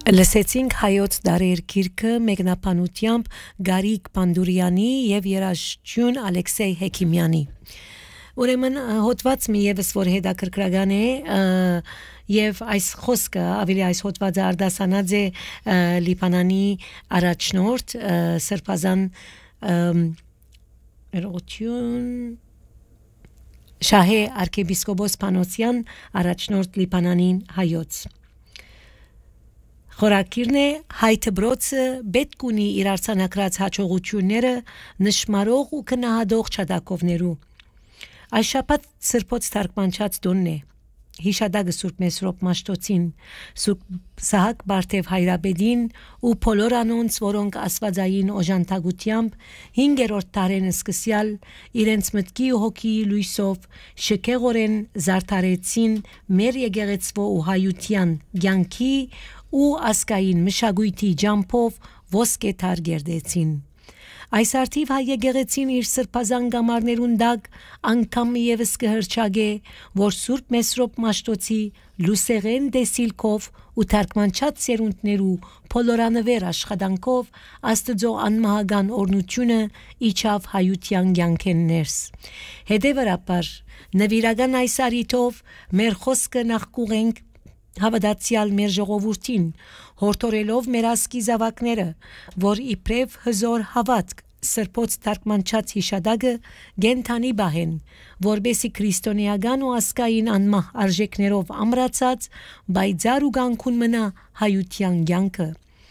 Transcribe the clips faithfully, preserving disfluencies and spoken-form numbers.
Լսեցինք հայոց դարեր գիրքը մեկնաբանությամբ Գարիկ Բանդուրյանի եւ երաժշտություն Ալեքսեյ Հեքիմյանի։ Ուրեմն հոդված մի եւս որ հետաքրքրական է եւ այս խոսքը ավելի այս հոդվածը արտասանած է Լիբանանի առաջնորդ Սրբազան երողություն Շահե arczepiskopos Փանոսյան առաջնորդ Լիբանանին հայոց Խորակիրն է հայթը բրոցը պետք ունի իր արցանակրած հաջողությունները նշмарող ու քնահատող չադակովներու Այս շաբաթ սրբոց թարգմանչած տոնն է Հիշադակը Սուրբ Մեսրոպ Մաշտոցին Սուրբ Սահակ Բարթև Հայրաբեդին ու բոլոր անոնց որոնք աստվածային օժանդակությամբ հինգերորդ դարեն սկսյալ իրենց մտքի ու հոգիի լույսով շքեղորեն զարդարեցին մեր եկեղեցվո ու հայության ցանկի ու ասկային մշակույթի ջամփով ոսկե թարգերդեցին Այս արդիվ հայ եկեղեցին իր սրբազան գամարներուն դակ անգամ եւս կհրճագե որ Սուրբ Մեսրոպ Մաշտոցի լուսեղեն դեսիլքով ու թարգմանչած սերունդներու փոլորանվեր աշխատանքով Աստծո անմահական օրնությունը իջավ հայության ցանկեն ներս Հետևաբար նվիրական այս արիտով մեր խոսքը նախ կուղենք հավատացյալ մեր ժողովրդին հորդորելով մեր ասկի զավակները որ իբրև հզոր հավատք սրբոց թարգմանչած հիշադակը գենթանի բահեն որբեսի քրիստոնեական ու ասկային անմահ արժեքներով ամրացած բայձար ու գանքուն մնա հայության ցանկը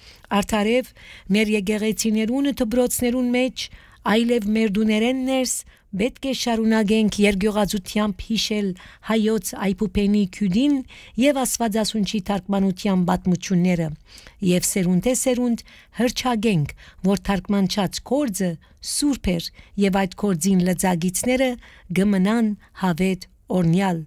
արդարև մեր եկեղեցիներուն դբրոցներուն մեջ այլև մեր դուներեն ներս պետք է շարունակենք երգյուղածությամբ հիշել հայոց այբուբենի քյուդին եւ աստվածասունչի թարգմանության պատմությունները եւ սերունդե սերունդ հրճագենք որ թարգմանչած կորձը սուրբ էր եւ այդ կորձին լծագիցները գմնան հավետ օրնյալ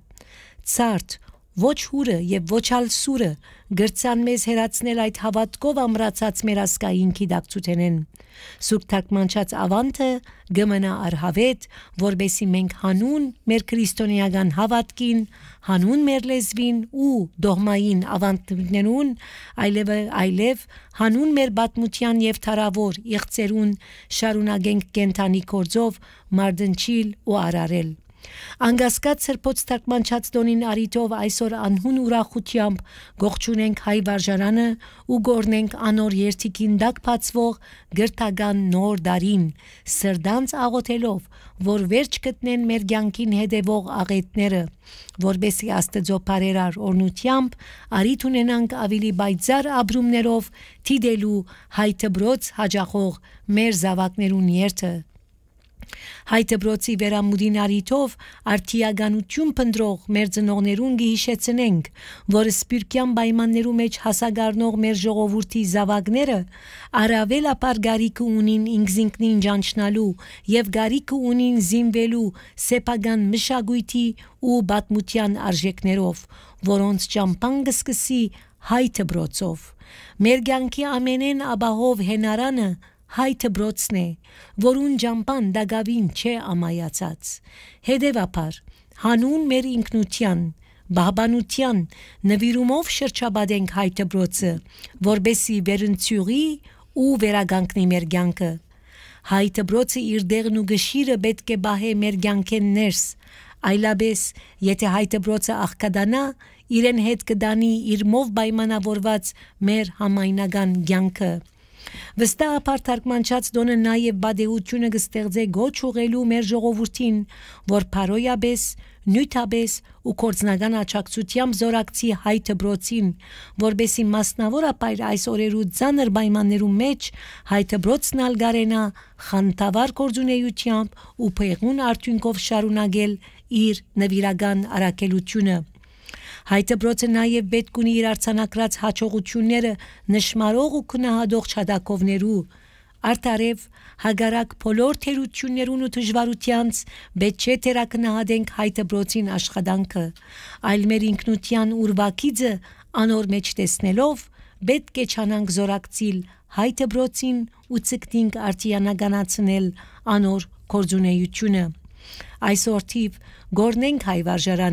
ցարտ ոչ հուրը եւ ոչ ալ սուրը գրծան մեզ հերացնել այդ հավատքով ամրացած մեր ասկային գիտակցութենեն Սուրբ թարգմանչած ավանտը գմնա արհավետ որբեսի մենք հանուն մեր քրիստոնեական հավատքին հանուն մեր լեզվին ու դողմային ավանտներուն այլև այլև հանուն մեր բատմության եւ թարավոր իղծերուն շարունակենք կենթանի կորձով մարդնչիլ ու արարել Անգասկած սրբոց թարգմանչած տոնին արիտով այսօր անհուն ուրախությամբ գողջունենք հայ վարժարանը ու գորնենք անոր երթիկին դակ բացվող գրթական նոր դարին սրդանց աղոթելով որ վերջ գտնեն մեր ցանկին հետևող աղետները որբեսի Աստծո բարերար օրնությամբ արիթ ունենանք ավելի բայձար ապրումներով թիդելու հայ դբրոց հաջախող մեր զավակներուն երթը Հայ դբրոցի վերամուդին արիտով արդիականություն փնտրող մեր ծնողներուն գիհիշեցնենք, որ սպիրկյան պայմաններու մեջ հասագարնող մեր ժողովրդի զավակները առավել ապար գարիքը ունին ինքզինքնին ճանչնալու եւ գարիքը ունին զինվելու սեփական մշակույթի ու բատմության արժեքներով, որոնց ճամփան կսկսի հայ դբրոցով։ Մեր ցանկի ամենեն աբահով հենարանը հայ դբրոցն է, որուն ջամփան դագավին չէ ամայացած։ Հետևաբար, հանուն մեր ինքնության, բահբանության նվիրումով շրջապատենք հայ դբրոցը, որբեսի վերընծյուղի ու վերագանքնի մեր ցանկը։ Հայ դբրոցը իր դեղն ու գշիրը պետք է բահե մեր ցանկեն ներս, այլաբես, եթե հայ դբրոցը աղքադանա, իրեն հետ կդանի իր մով պայմանավորված մեր համայնական ցանկը։ Վստահաբար թարգմանչած դոնը նաև բադեությունը կստեղծե գոչ ուղղելու մեր ժողովրդին, որ փարոյաբես, նյութաբես ու կորձնական աճակցությամբ զորակցի հայ դբրոցին, որբեսի մասնավորապես այս օրերու ցաներ պայմաններու մեջ հայ դբրոցն ալգարենա խանտավար կորձունեությամբ ու փեղուն արդյունքով շարունակել իր նվիրական արակելությունը։ Հայ դբրոցը նաև պետք ունի իր արցանակրած հաջողությունները նշмарող ու քնահատող չադակովներու արդարև հագարակ բոլոր թերություններուն ու դժվարությանց պետք չէ թերակնահատենք հայ դբրոցին աշխատանքը այլ մեր ինքնության ուրվակիցը անոր մեջ տեսնելով պետք է չանանք զորակցիլ հայ դբրոցին ու ցկտինք արտիանականացնել անոր կորձունեությունը Այսօրթիվ գորնենք հայ վարժարանը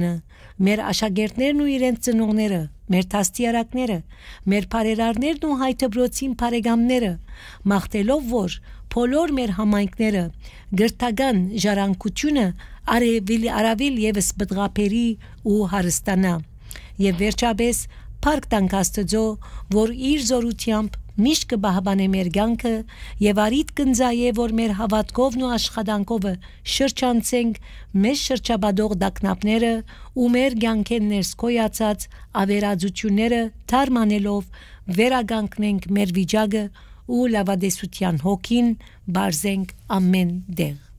մեր աշակերտներն ու իրենց ծնողները, մեր դաստիարակները, մեր բարերարներն ու հայտբրոցին բարեկամները, մաղթելով որ բոլոր մեր համայնքները գրթական ժառանգությունը արևիլ արավիլ եւս բդղապերի ու հարստանա եւ վերջապես փառք տանք Աստծո, որ իր զորությամբ միշտ կբահբանե մեր կյանքը եւ արիտ կնձայե, որ մեր հավատքովն ու աշխատանքով շրջանցենք մեզ շրջաբադող դակնապները ու մեր կյանքեն ներս կոյացած ավերածությունները թարմանելով վերագանքնենք մեր վիճակը ու լավադեսության հոգին բարձենք ամեն դեղ